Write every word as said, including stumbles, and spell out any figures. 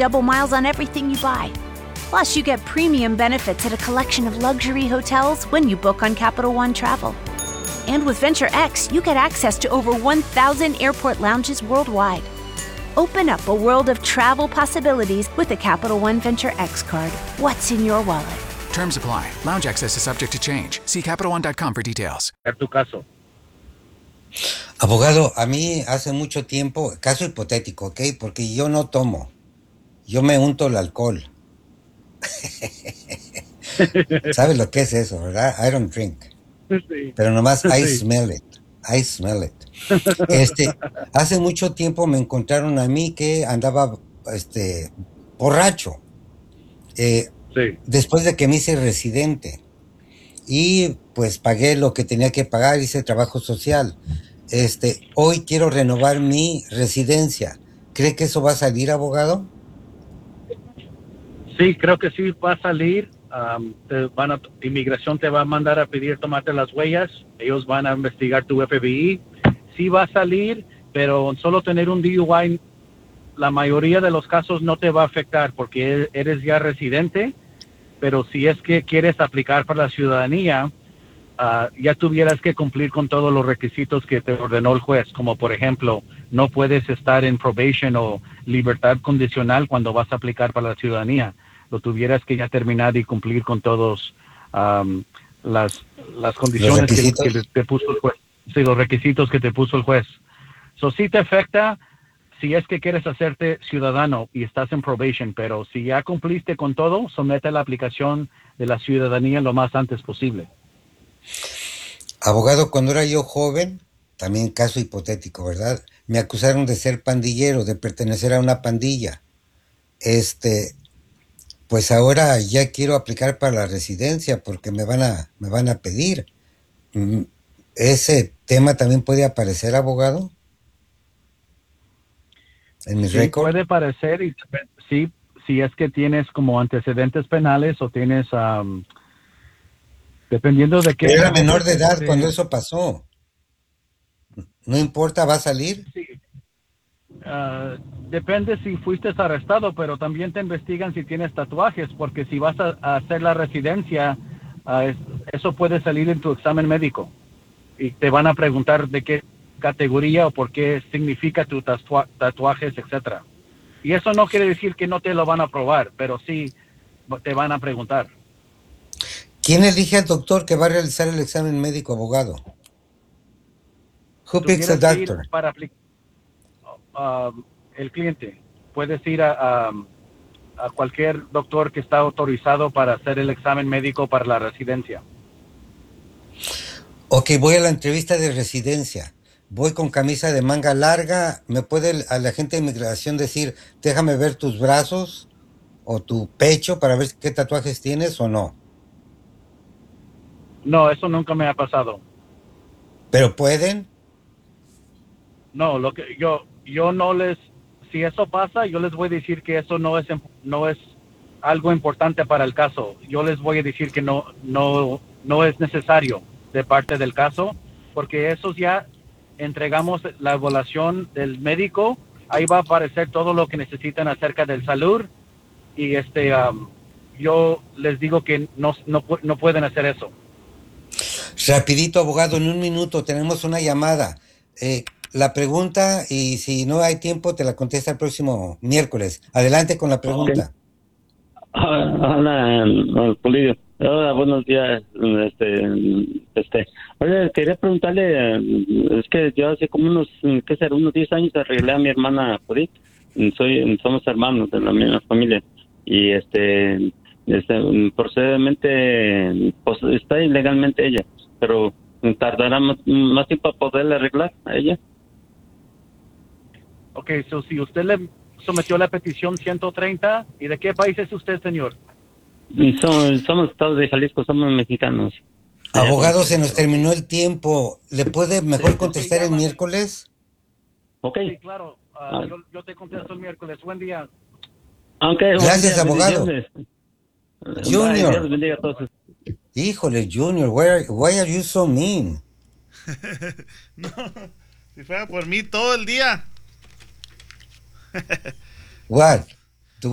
double miles on everything you buy. Plus, you get premium benefits at a collection of luxury hotels when you book on Capital One Travel. And with Venture X, you get access to over one thousand airport lounges worldwide. Open up a world of travel possibilities with the Capital One Venture X card. What's in your wallet? Terms apply. Lounge access is subject to change. See Capital One dot com for details. Tu caso. Abogado, a mí hace mucho tiempo, caso hipotético, ¿ok? Porque yo no tomo. Yo me unto el alcohol. ¿Sabes lo que es eso, verdad? I don't drink. Sí. Pero nomás I Sí. smell it. I smell it. Este, hace mucho tiempo me encontraron a mí que andaba, este, borracho. Eh, Sí. después de que me hice residente. Y pues pagué lo que tenía que pagar, hice trabajo social. Este, hoy quiero renovar mi residencia. ¿Cree que eso va a salir, abogado? Sí, creo que sí va a salir. Um, te van a, inmigración te va a mandar a pedir tomarte las huellas. Ellos van a investigar tu F B I. Sí va a salir, pero solo tener un D U I, la mayoría de los casos no te va a afectar porque eres ya residente. Pero si es que quieres aplicar para la ciudadanía, uh, ya tuvieras que cumplir con todos los requisitos que te ordenó el juez, como por ejemplo, no puedes estar en probation o libertad condicional cuando vas a aplicar para la ciudadanía. Lo tuvieras que ya terminar y cumplir con todos um, las, las condiciones que, que te puso el juez. Sí, los requisitos que te puso el juez. So, sí te afecta si es que quieres hacerte ciudadano y estás en probation, pero si ya cumpliste con todo, somete la aplicación de la ciudadanía lo más antes posible. Abogado, cuando era yo joven, también caso hipotético, ¿verdad? Me acusaron de ser pandillero, de pertenecer a una pandilla. Este, pues ahora ya quiero aplicar para la residencia porque me van a, me van a pedir. ¿Ese tema también puede aparecer, abogado? ¿En mi Sí, récord? puede parecer, y sí, si es que tienes como antecedentes penales o tienes, um, dependiendo de qué... Pero era menor de edad cuando eso pasó. ¿No importa, va a salir? Sí. Uh, depende si fuiste arrestado, pero también te investigan si tienes tatuajes, porque si vas a, a hacer la residencia, uh, es, eso puede salir en tu examen médico. Y te van a preguntar de qué categoría o por qué significa tus tatua- tatuajes, etcétera. Y eso no quiere decir que no te lo van a probar, pero sí te van a preguntar. ¿Quién elige al doctor que va a realizar el examen médico, abogado? Who picks the doctor? Para apli- uh, el cliente. Puedes ir a, a, a cualquier doctor que está autorizado para hacer el examen médico para la residencia. Ok, voy a la entrevista de residencia. Voy con camisa de manga larga. ¿Me puede el, al agente de inmigración decir, déjame ver tus brazos o tu pecho para ver qué tatuajes tienes o no? No, eso nunca me ha pasado. ¿Pero pueden? No, lo que yo yo no les, si eso pasa, yo les voy a decir que eso no es no es algo importante para el caso. Yo les voy a decir que no no no es necesario de parte del caso, porque eso ya entregamos la evaluación del médico, ahí va a aparecer todo lo que necesitan acerca del salud y este um, yo les digo que no, no, no pueden hacer eso. Rapidito, abogado, en un minuto tenemos una llamada. Eh, la pregunta, y si no hay tiempo, te la contesta el próximo miércoles. Adelante con la pregunta. Hola, Polillo. Hola, buenos días. Este, este, oye, quería preguntarle, es que yo hace como unos, qué será, unos diez años arreglé a mi hermana Judith. Soy, somos hermanos de la misma familia. Y este, este, procediblemente, pues está ilegalmente ella, pero tardará más, más tiempo para poderle arreglar a ella. Ok, so si usted le sometió la petición ciento treinta, ¿y de qué país es usted, señor? Somos, somos estados de Jalisco, somos mexicanos. Abogado, se nos terminó el tiempo. ¿Le puede mejor contestar el miércoles? Ok. Sí, claro. Uh, ah. yo, yo te contesto el miércoles. Buen día. Okay, gracias, buen día, abogado. Junior. Bye, Dios a todos. Híjole, Junior, why, why are you so mean? No, si fuera por mí todo el día. What?